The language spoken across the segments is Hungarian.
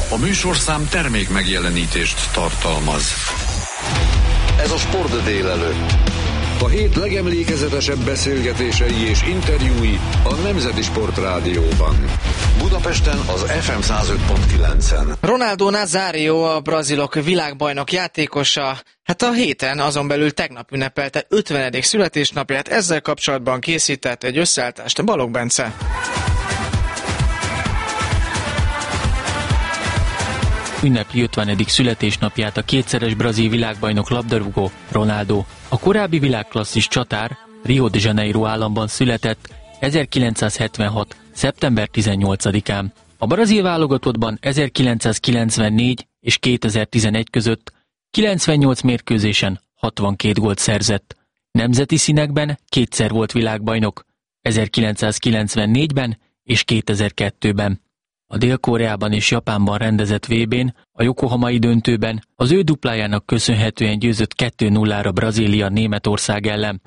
A műsorszám termék megjelenítést tartalmaz. Ez a Sport délelőtt. A hét legemlékezetesebb beszélgetései és interjúi a Nemzeti Sport Rádióban. Budapesten az FM 105.9-en. Ronaldo Nazário, a brazilok világbajnok játékosa, a héten, azon belül tegnap ünnepelte 50. születésnapját, ezzel kapcsolatban készített egy összeállítást Balogh Bence. Ünnepli 50. születésnapját a kétszeres brazil világbajnok labdarúgó Ronaldo. A korábbi világklasszis csatár Rio de Janeiro államban született 1976. szeptember 18-án. A brazil válogatottban 1994 és 2011 között 98 mérkőzésen 62 gólt szerzett. Nemzeti színekben kétszer volt világbajnok, 1994-ben és 2002-ben. A Dél-Koreában és Japánban rendezett VB-n, a Yokohamai döntőben az ő duplájának köszönhetően győzött 2-0-ra Brazília Németország ellen.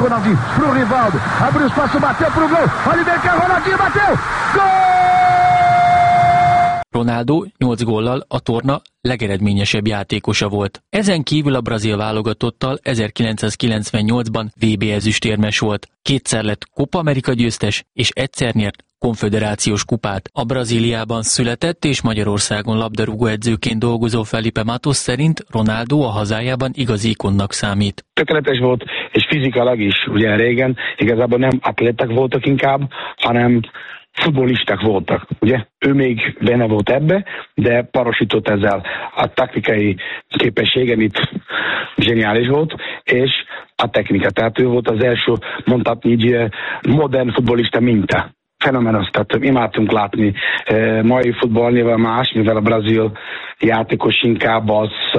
Ronaldo 8 góllal a torna legeredményesebb játékosa volt. Ezen kívül a brazil válogatottal 1998-ban VB ezüstérmes volt. Kétszer lett Copa America győztes, és egyszer nyert konföderációs kupát. A Brazíliában született és Magyarországon labdarúgó edzőként dolgozó Felipe Matos szerint Ronaldo a hazájában igazi ikonnak számít. Tökéletes volt, és fizikailag is, ugye régen igazából nem atléták voltak inkább, hanem futbollisták voltak, ugye? Ő még benne volt ebbe, de parosított ezzel a taktikai képessége, amit zseniális volt, és a technika. Tehát ő volt az első, mondhatni így, modern futbolista minta. Fenomenos, tehát imádtunk látni. Mai futball nyilván más, mivel a brazil játékos inkább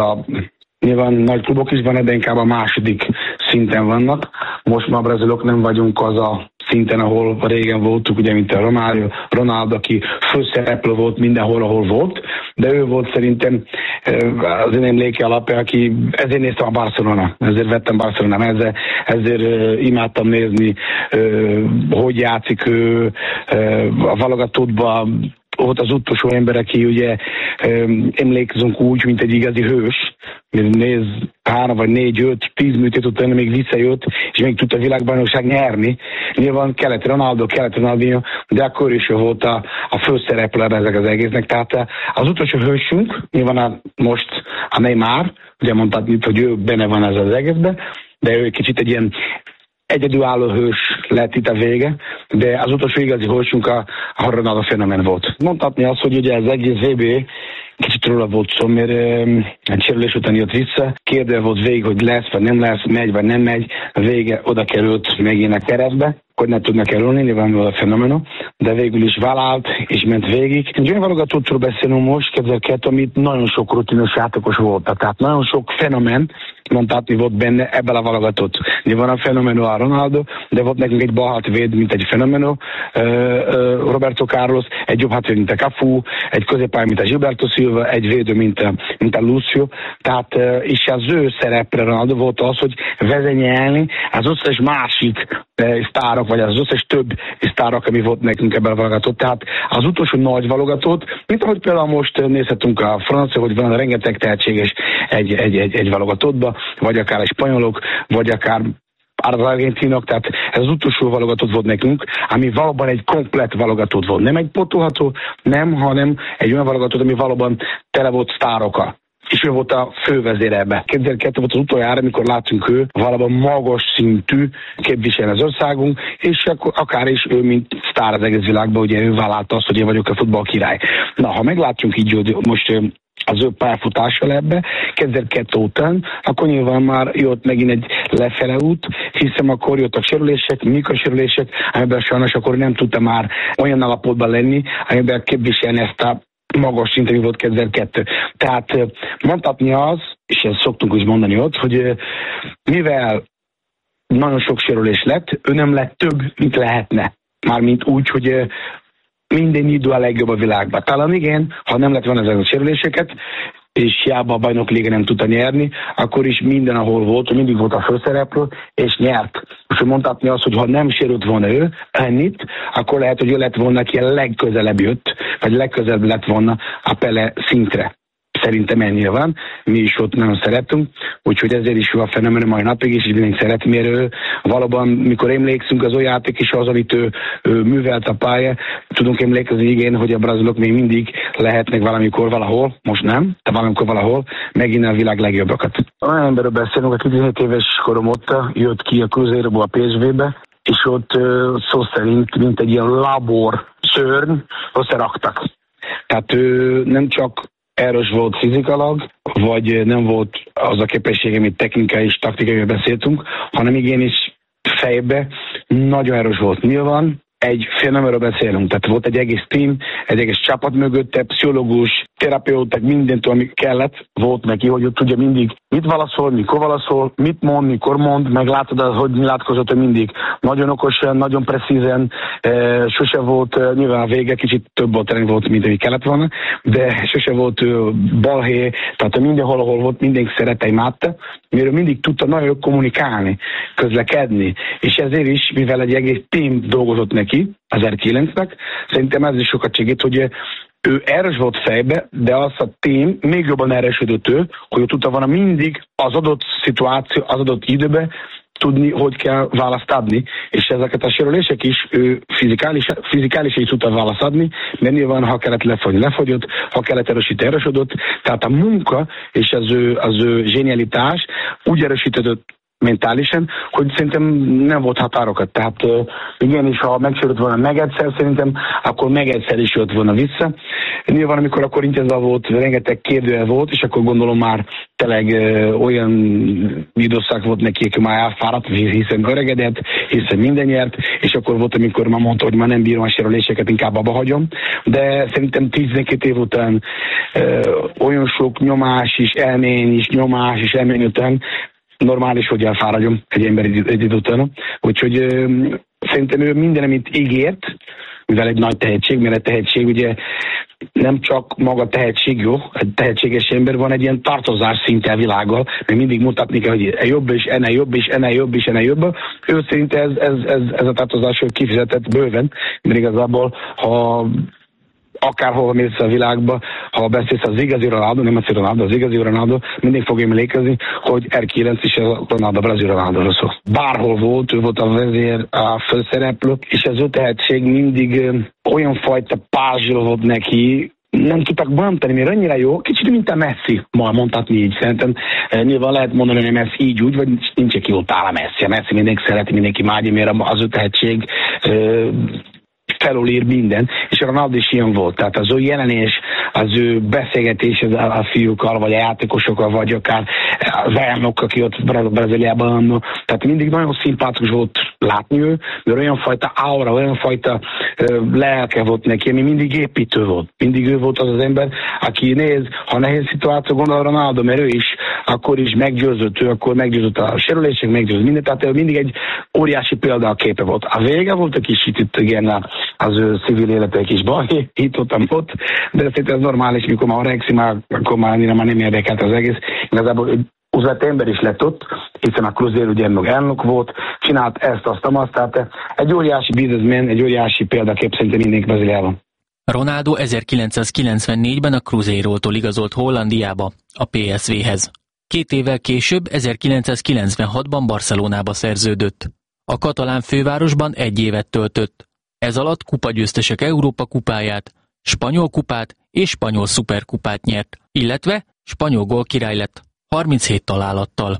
nyilván nagy klubok is van, de inkább a második szinten vannak. Most már a brazilok nem vagyunk az a szinten, ahol régen voltunk, ugye, mint a Ronaldo, aki főszereplő volt mindenhol, ahol volt, de ő volt szerintem az én emléke alapján, aki ezért néztem a Barcelona, ezért vettem Barcelonát, ezért imádtam nézni, hogy játszik ő a válogatottban. Volt az utolsó ember, aki ugye emlékezünk úgy, mint egy igazi hős, néz 3 vagy 4, 5, 10 műtét után még visszajött, és még tudta a világbajnokság nyerni. Nyilván kellett Ronaldinho, de akkor is volt a főszereplő ezek az egésznek. Tehát az utolsó hősünk, nyilván most a Neymar, ugye mondhatni, hogy ő benne van ez az egészben, de ő kicsit egy ilyen egyedülálló hős lett itt a vége, de az utolsó igazi hősünk a Ronaldo fenomen volt. Mondhatni azt, hogy ugye az egész VB kicsit róla volt szó, mert egy sérülés után jött vissza, kérdő volt végig, hogy lesz vagy nem lesz, megy vagy nem megy, a vége oda került megint a keresztbe, hogy ne tudnak kerülni, nyilván a fenomeno, de végül is vállalt és ment végig. Egy olyan válogatottról beszélünk most, 2002, amit nagyon sok rutinos játékos volt, tehát nagyon sok fenomen, mondhatni volt benne ebben a válogatott. Nyilván a fenomeno a Ronaldo, de volt nekünk egy balhátvéd, mint egy fenomeno, Roberto Carlos, egy jobb hátvéd, mint a Cafu, egy középpálya, mint a Gilberto Silva, egy védő, mint a Lucio. Tehát és az ő szerepre Ronaldo volt az, hogy vezényelni az összes másik sztárok, vagy az összes több sztárok, ami volt nekünk ebben a válogatott. Tehát az utolsó nagy válogatott, mint ahogy például most nézhetünk a francia, hogy van rengeteg tehetséges egy válogatottba, vagy akár egy spanyolok, vagy akár az argentinok, tehát ez az utolsó válogatott volt nekünk, ami valóban egy komplett válogatott volt. Nem egy pótolható, nem, hanem egy olyan válogatott, ami valóban tele volt sztárokkal. És ő volt a fővezér ebbe. 2002 volt az utoljára, amikor látunk ő valóban magas szintű képviselni az országunk, és akár is ő, mint sztár az egész világban, ugye ő vállalta azt, hogy én vagyok a futball király. Na, ha meglátjuk így, hogy most az ő pályafutással ebbe, 2002 után, akkor nyilván már jött megint egy lefele út, hiszen akkor jöttek sérülések, mikrosérülések, amiben sajnos akkor nem tudta már olyan állapotban lenni, amiben képviselni ezt a magas szinten volt 2002. Tehát mondhatni az, és ezt szoktunk is mondani ott, hogy mivel nagyon sok sérülés lett, ő nem lett több, mint lehetne. Mármint úgy, hogy minden idő a legjobb a világban. Talán igen, ha nem lett volna ezek a sérüléseket, és hiába a bajnok liga nem tudta nyerni, akkor is minden, ahol volt, mindig volt a főszereplő, és nyert. Most mondhatni azt, hogy ha nem sérült volna ő ennyit, akkor lehet, hogy ő lett volna, aki a legközelebb jött, vagy legközelebb lett volna a Pele szintre. Szerintem ennyi van, mi is ott nagyon szeretünk, úgyhogy ezért is jó a fenomen a mai napig, és mindenki szereti, mert ő valóban, mikor emlékszünk az olyan játék is az, amit ő művelt a pálya, tudunk emlékezni, igen, hogy a brazilok még mindig lehetnek valamikor valahol, most nem, de valamikor valahol megint a világ legjobbakat. Olyan emberről beszélünk, aki 17 éves korom óta jött ki a Cruzeiroból a PSV-be, és ott szó szerint, mint egy ilyen labor szörny, összeraktak. Tehát ő nem csak erős volt fizikalag, vagy nem volt az a képessége, amit technikai és taktikai beszéltünk, hanem igenis fejbe nagyon erős volt. Nyilván egy fenomenről beszélünk, tehát volt egy egész team, egy egész csapat mögötte, pszichológus, terapeuták, mindent, ami kellett, volt neki, hogy ő tudja mindig mit válaszol, mikor válaszol, mit mond, mikor mond, meg látod, hogy nyilatkozott mindig. Nagyon okosan, nagyon precízen, sose volt, nyilván a vége kicsit több volt, mint ami kellett volna, de sose volt balhé, tehát mindenhol, ahol volt, mindenki szerette, imádta, mert mindig tudta nagyon kommunikálni, közlekedni, és ezért is, mivel egy egész team dolgozott neki, az R9-nek, szerintem ez is sokat segít, hogy ő erős volt fejbe, de az a team még jobban erősödött ő, hogy ő tudta volna mindig az adott szituáció, az adott időben tudni, hogy kell választ adni, és ezeket a sérülések is ő fizikálisan is tudta választ adni, mert nyilván, ha kellett lefogyni, lefogyott, ha kellett erősödött, tehát a munka és az ő zsenialitás úgy erősítődött mentálisan, hogy szerintem nem volt határokat. Tehát igenis, ha megsérült volna meg egyszer, szerintem akkor meg egyszer is jött volna vissza. Nyilván, amikor a Corinthiansban volt, rengeteg kérdőjel volt, és akkor gondolom már tényleg olyan időszak volt neki, aki már elfáradt, hiszen öregedett, hiszen minden nyert, és akkor volt, amikor már mondta, hogy már nem bírom a sérüléseket, inkább abba hagyom. De szerintem 12 év után olyan sok nyomás és elmény után normális, hogy elfáradjon egy ember egy idő után. Úgyhogy szerintem ő minden, amit ígért, mivel egy nagy tehetség, mert a tehetség ugye nem csak maga tehetség jó, egy tehetséges ember, van egy ilyen tartozás szintje a világgal, mert mindig mutatni kell, hogy jobb és ennél jobb és ennél jobb és ennél jobb. Ő szerint ez a tartozás kifizetett bőven, mert igazából, ha akárhol mész a világba, ha beszélsz az igazi Ronaldo, nem az Ronaldo, az igazi Ronaldo, mindig fog emlékezni, hogy R9 is a Ronaldo, brazil Ronaldo szól. Bárhol volt, ő volt a vezér, a főszereplő, és az ő tehetség mindig olyan fajta pázsol volt neki, nem tudtak bántani, mert annyira jó, kicsit mint a Messi, ma mondhatni így. Szerintem nyilván lehet mondani, hogy Messi így úgy, vagy nincs aki ott áll a Messi. A Messi mindenki szereti, mindenki imádja, mert az ő tehetség felülír minden, és a Ronaldo is ilyen volt. Tehát az ő jelenés, az ő beszélgetés a fiúkkal, vagy a játékosokkal, vagy akár az elnök, aki ott Brazíliában, tehát mindig nagyon szimpatikus volt látni ő, mert olyan fajta aura, olyan fajta lelke volt neki, ami mindig építő volt. Mindig ő volt az ember, aki néz, ha nehéz szituáció, gondol a Ronaldo, mert ő is akkor is meggyőzött, ő akkor meggyőzött a sérülések, meggyőzött mindent, tehát ő mindig egy óriási példa a képe volt. A vége volt egy kicsit itt igen az ő civil élete kis baj, ott, de szerintem ez normális, mikor már öregszik, akkor már annyira már nem érdekelt az egész. Igazából egy üzleti ember is lett ott, hiszen a Cruzeiro ugye elnök volt, csinált ezt, azt, tehát egy óriási businessman, egy óriási példakép szerintem mindenki Brazíliában. Ronaldo 1994-ben a Cruzeirótól igazolt Hollandiába, a PSV-hez. 2 évvel később, 1996-ban Barcelonába szerződött. A katalán fővárosban 1 évet töltött. Ez alatt kupagyőztesek Európa kupáját, spanyol kupát és spanyol szuperkupát nyert, illetve spanyol gólkirály lett 37 találattal.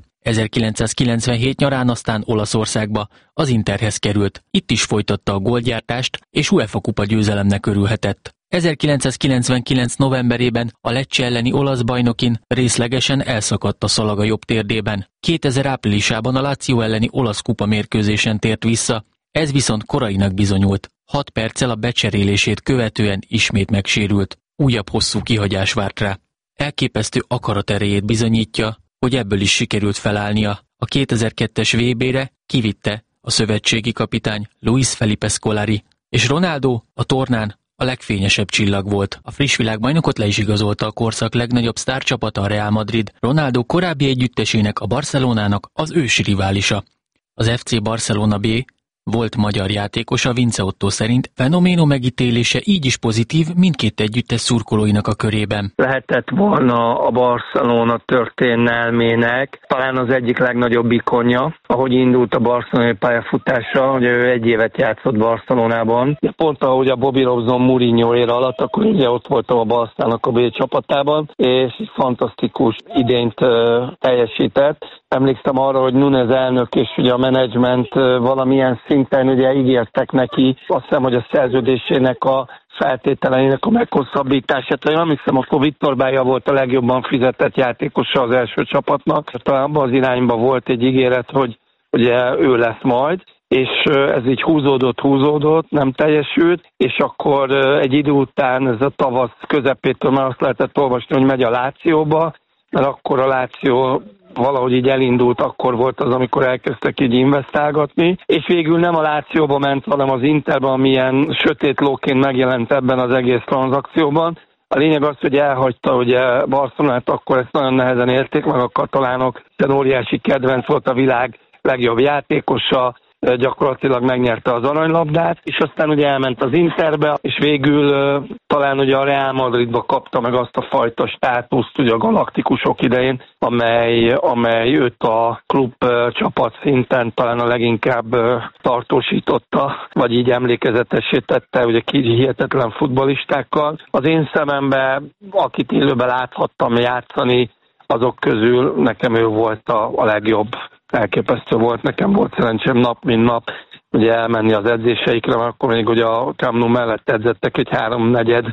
1997 nyarán aztán Olaszországba, az Interhez került. Itt is folytatta a gólgyártást, és UEFA kupa győzelemnek örülhetett. 1999 novemberében a Lecce elleni olasz bajnokin részlegesen elszakadt a szalaga jobb térdében. 2000 áprilisában a Lazio elleni olasz kupa mérkőzésen tért vissza, ez viszont korainak bizonyult. 6 perccel a becserélését követően ismét megsérült. Újabb hosszú kihagyás várt rá. Elképesztő akaraterejét bizonyítja, hogy ebből is sikerült felállnia. A 2002-es VB-re kivitte a szövetségi kapitány Luis Felipe Scolari, és Ronaldo a tornán a legfényesebb csillag volt. A friss világbajnokot le is igazolta a korszak legnagyobb sztárcsapata, a Real Madrid. Ronaldo korábbi együttesének, a Barcelonának az ősi riválisa. Az FC Barcelona B volt magyar játékosa Vince Otto szerint Fenoméno megítélése így is pozitív mindkét együttes szurkolóinak a körében. Lehetett volna a Barcelona történelmének talán az egyik legnagyobb ikonja, ahogy indult a barcelonai pályafutása, hogy ő 1 évet játszott Barcelonában. Pont ahogy a Bobby Robson Mourinho éra alatt, akkor ugye ott voltam a Barcelonának a B csapatában, és fantasztikus idényt teljesített. Emlékszem arra, hogy Núñez elnök és ugye a menedzsment valamilyen szinten ugye ígértek neki, azt hiszem, hogy a szerződésének a feltételeinek a meghosszabbítását. Én emlékszem, akkor Viktor Baja volt a legjobban fizetett játékosa az első csapatnak. Talán abban az irányban volt egy ígéret, hogy ugye ő lesz majd, és ez így húzódott, nem teljesült, és akkor egy idő után, ez a tavasz közepétől már azt lehetett olvasni, hogy megy a Lációba, mert akkor a Láció valahogy így elindult, akkor volt az, amikor elkezdtek így investálgatni, és végül nem a Lációba ment, hanem az Interben, amilyen sötét lóként megjelent ebben az egész tranzakcióban. A lényeg az, hogy elhagyta ugye Barcelonát, akkor ezt nagyon nehezen érték meg a katalánok, hiszen óriási kedvenc volt, a világ legjobb játékosa, gyakorlatilag megnyerte az aranylabdát, és aztán ugye elment az Interbe, és végül talán ugye a Real Madridba kapta meg azt a fajta státuszt ugye a galaktikusok idején, amely őt a klub csapat szinten talán a leginkább tartósította, vagy így emlékezetessé tette ugye hihetetlen futballistákkal. Az én szememben, akit élőben láthattam játszani, azok közül nekem ő volt a legjobb. Elképesztő volt, nekem volt szerencsém nap, mint nap ugye elmenni az edzéseikre, mert akkor még ugye a Camp Nou mellett edzettek egy 3/4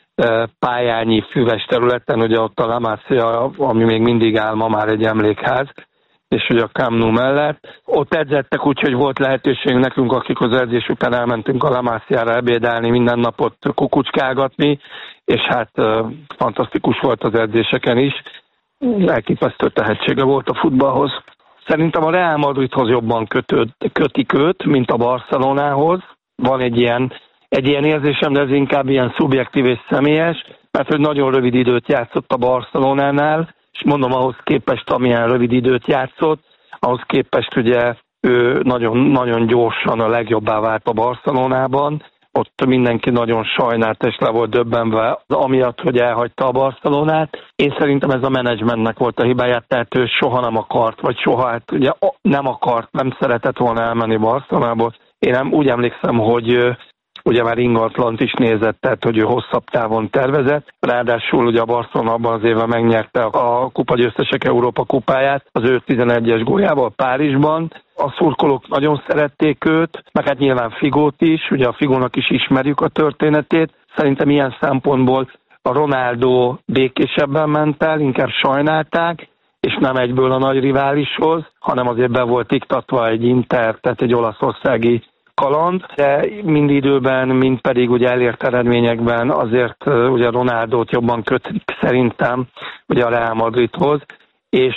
pályányi füves területen, ugye ott a La Masia, ami még mindig áll ma már egy emlékház, és ugye a Camp Nou mellett. Ott edzettek, úgyhogy volt lehetőség nekünk, akik az edzés után elmentünk a La Masiára ebédelni, minden napot kukucskálgatni, és hát fantasztikus volt az edzéseken is. Elképesztő tehetsége volt a futballhoz. Szerintem a Real Madridhoz jobban kötik őt, mint a Barcelonához. Van egy ilyen érzésem, de ez inkább ilyen szubjektív és személyes, mert hogy nagyon rövid időt játszott a Barcelonánál, és mondom, ahhoz képest, amilyen rövid időt játszott, ahhoz képest ugye ő nagyon, nagyon gyorsan a legjobbá vált a Barcelonában. Ott mindenki nagyon sajnált és le volt döbbenve amiatt, hogy elhagyta a Barcelonát. Én szerintem ez a menedzsmentnek volt a hibáját, tehát ő soha nem akart, vagy soha ugye nem szeretett volna elmenni Barcelonából. Én úgy emlékszem, hogy ugye már ingatlant is nézett, tehát hogy ő hosszabb távon tervezett. Ráadásul ugye a Barcelona abban az évben megnyerte a kupagyőztesek Európa kupáját az ő 11-es góljával Párizsban. A szurkolók nagyon szerették őt, meg hát nyilván Figót is, ugye a Figónak is ismerjük a történetét. Szerintem ilyen szempontból a Ronaldo békésebben ment el, inkább sajnálták, és nem egyből a nagy riválishoz, hanem azért be volt iktatva egy Inter, tehát egy olaszországi kaland, de mind időben, mind pedig ugye elért eredményekben azért ugye Ronaldót jobban kötik szerintem ugye a Real Madridhoz, és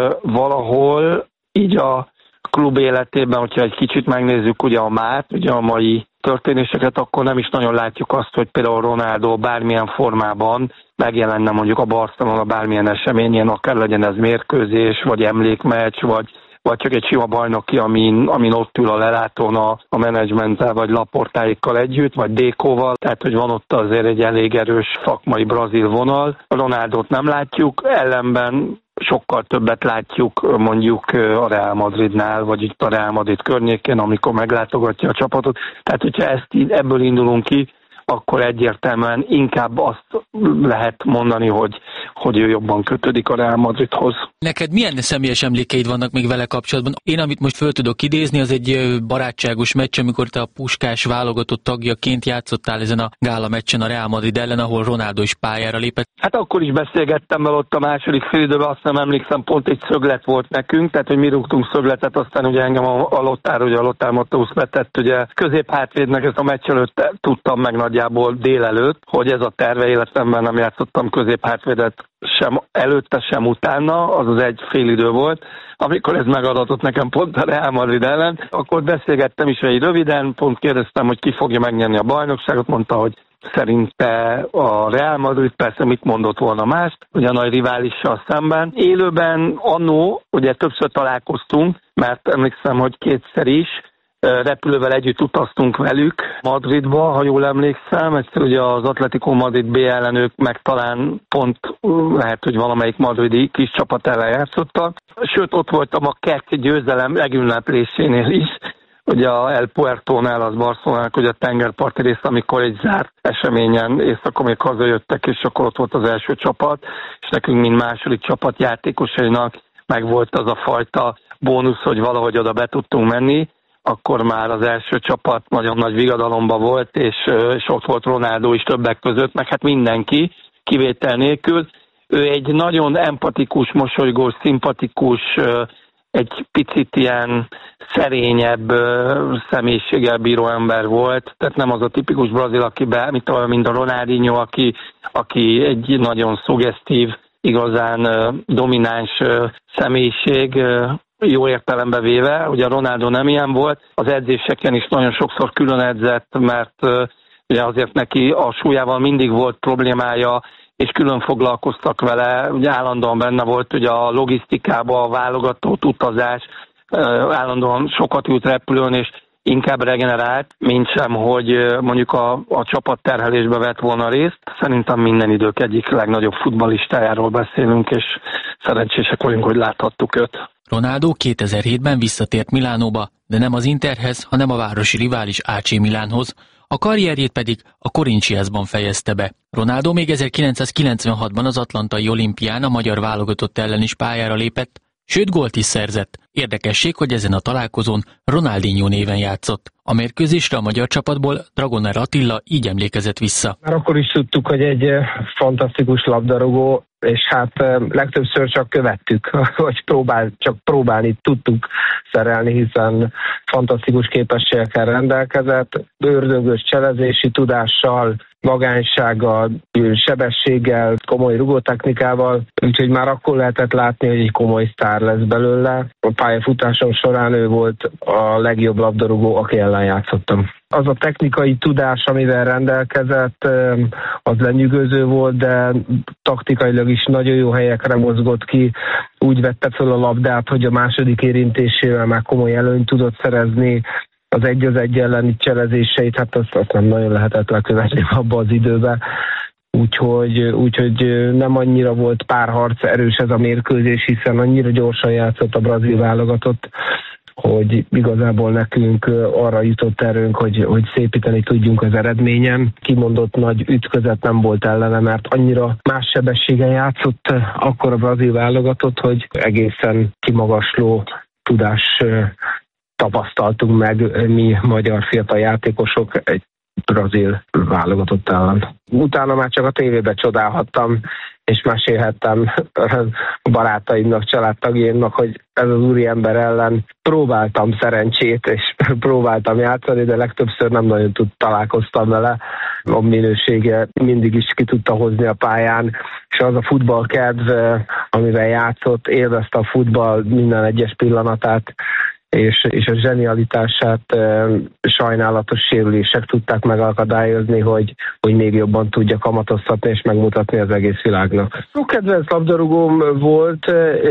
valahol így a klub életében, hogyha egy kicsit megnézzük ugye a mát, ugye a mai történéseket, akkor nem is nagyon látjuk azt, hogy például Ronaldo bármilyen formában megjelenne mondjuk a Barcelona bármilyen eseményén, akár legyen ez mérkőzés, vagy emlékmeccs, vagy csak egy sima bajnoki, amin ott ül a lelátón a menedzsmenttel, vagy Laportáikkal együtt, vagy Dékóval, tehát hogy van ott azért egy elég erős szakmai brazil vonal. A Ronaldót nem látjuk, ellenben sokkal többet látjuk mondjuk a Real Madridnál, vagy itt a Real Madrid környékén, amikor meglátogatja a csapatot. Tehát, hogyha ebből indulunk ki, akkor egyértelműen inkább azt lehet mondani, hogy ő jobban kötődik a Real Madridhoz. Neked milyen személyes emlékeid vannak még vele kapcsolatban? Én, amit most föl tudok idézni, az egy barátságos meccs, amikor te a Puskás válogatott tagjaként játszottál ezen a gála meccsen a Real Madrid ellen, ahol Ronaldo is pályára lépett. Hát akkor is beszélgettem vele ott a második félidőben, azt nem emlékszem, pont egy szöglet volt nekünk, tehát hogy mi rúgtunk szögletet, aztán ugye engem a Lothar Matthäus betett, ugye középhátvédnek, ezt a meccs előtt tudtam meg nagyjából délelőtt, hogy ez a terve, életemben nem játszottam középhátvédet sem előtte, sem utána, az egy félidő volt, amikor ez megadatott nekem pont a Real Madrid ellen, akkor beszélgettem is egy röviden, pont kérdeztem, hogy ki fogja megnyerni a bajnokságot, mondta, hogy szerinte a Real Madrid, persze mit mondott volna mást, ugye a nagy riválissal szemben. Élőben annó, ugye többször találkoztunk, mert emlékszem, hogy kétszer is, repülővel együtt utaztunk velük Madridba, ha jól emlékszem. Egyszer ugye az Atletico Madrid B ellenők meg talán pont lehet, hogy valamelyik madridi kis csapat ellen játszottak. Sőt, ott voltam a 2 győzelem legünneplésénél is, ugye a El Puertónál, az Barcelonának, ugye a tengerparti rész, amikor egy zárt eseményen éjszaka még hazajöttek, és akkor ott volt az első csapat, és nekünk, mint második csapat játékosainak meg volt az a fajta bónusz, hogy valahogy oda be tudtunk menni. Akkor már az első csapat nagyon nagy vigadalomba volt, és ott volt Ronaldo is többek között, meg hát mindenki, kivétel nélkül. Ő egy nagyon empatikus, mosolygós, szimpatikus, egy picit ilyen szerényebb személyiséggel bíró ember volt, tehát nem az a tipikus brazil, mint a Ronaldinho, aki egy nagyon szuggesztív, igazán domináns személyiség, jó értelembe véve, ugye a Ronaldo nem ilyen volt, az edzéseken is nagyon sokszor külön edzett, mert ugye azért neki a súlyával mindig volt problémája, és külön foglalkoztak vele, ugye állandóan benne volt ugye a logisztikában, a válogatott utazás, állandóan sokat ült repülőn, és inkább regenerált, mint sem, hogy mondjuk a csapatterhelésbe vett volna részt. Szerintem minden idők egyik legnagyobb futballistájáról beszélünk, és szerencsések vagyunk, hogy láthattuk őt. Ronaldo 2007-ben visszatért Milánóba, de nem az Interhez, hanem a városi rivális AC Milánhoz, a karrierjét pedig a Corinthiansban fejezte be. Ronaldo még 1996-ban az atlantai olimpián a magyar válogatott ellen is pályára lépett, sőt gólt is szerzett. Érdekesség, hogy ezen a találkozón Ronaldinho néven játszott. A mérkőzésre a magyar csapatból Dragoner Attila így emlékezett vissza. Már akkor is tudtuk, hogy egy fantasztikus labdarúgó, és hát legtöbbször csak követtük, hogy csak próbálni tudtuk szerelni, hiszen fantasztikus képességekkel rendelkezett, ördögös cselezési tudással, magánysággal, sebességgel, komoly rugótechnikával, úgyhogy már akkor lehetett látni, hogy egy komoly sztár lesz belőle. A pályafutásom során ő volt a legjobb labdarúgó, aki ellen játszottam. Az a technikai tudás, amivel rendelkezett, az lenyűgöző volt, de taktikailag is nagyon jó helyekre mozgott ki. Úgy vette fel a labdát, hogy a második érintésével már komoly előnyt tudott szerezni. Az 1-1 elleni cselezéseit, hát azt nem nagyon lehetett lekövetni abba az időben. Úgyhogy nem annyira volt párharc erős ez a mérkőzés, hiszen annyira gyorsan játszott a brazil válogatott, hogy igazából nekünk arra jutott erőnk, hogy szépíteni tudjunk az eredményen. Kimondott nagy ütközet nem volt ellene, mert annyira más sebességen játszott akkor a brazil válogatott, hogy egészen kimagasló tudás tapasztaltunk meg mi magyar fiatal játékosok egy brazil válogatott ellen. Utána már csak a tévében csodálhattam, és mesélhettem a barátaimnak, családtagjaimnak, hogy ez az úriember ellen próbáltam szerencsét, és próbáltam játszani, de legtöbbször nem nagyon találkoztam vele. A minősége mindig is ki tudta hozni a pályán, és az a futballkedv, amivel játszott, élvezte a futball minden egyes pillanatát, és a zsenialitását sajnálatos sérülések tudták megakadályozni, hogy még jobban tudja kamatoztatni és megmutatni az egész világnak. Kedvenc labdarúgóm volt,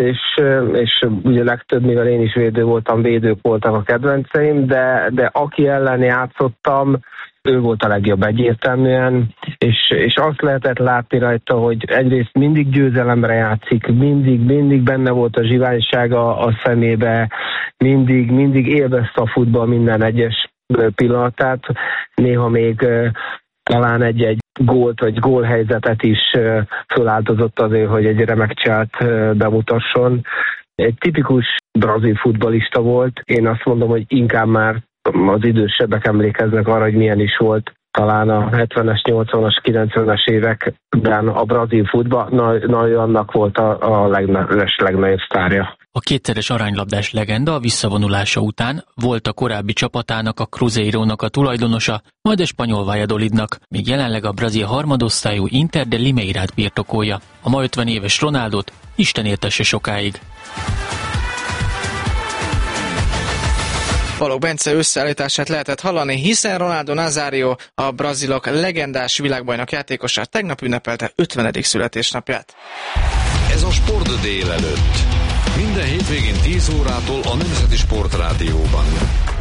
és ugye legtöbb, mivel én is védő voltam, védők voltak a kedvenceim, de aki ellen játszottam, ő volt a legjobb egyértelműen, és azt lehetett látni rajta, hogy egyrészt mindig győzelemre játszik, mindig benne volt a zsiványsága a szemébe, mindig élvezte a futball minden egyes pillanatát, néha még talán egy gólt vagy gólhelyzetet is föláldozott azért, hogy egy remek cselt bemutasson. Egy tipikus brazil futballista volt, én azt mondom, hogy inkább már az idősebbek emlékeznek arra, hogy milyen is volt talán a 70-es, 80-as, 90-es években a brazil futball, annak volt a legnagyobb sztárja. A kétszeres aranylabdás legenda a visszavonulása után volt a korábbi csapatának, a Cruzeirónak a tulajdonosa, majd a spanyol Valladolidnak, míg jelenleg a brazil harmadosztályú Inter de Limeirát birtokolja. A ma 50 éves Ronaldot Isten éltesse sokáig. Balogh Bence összeállítását lehetett hallani, hiszen Ronaldo Nazário, a brazilok legendás világbajnok játékosa tegnap ünnepelte 50. születésnapját. Ez a Sport délelőtt. Minden hétvégén 10 órától a Nemzeti Sportrádióban.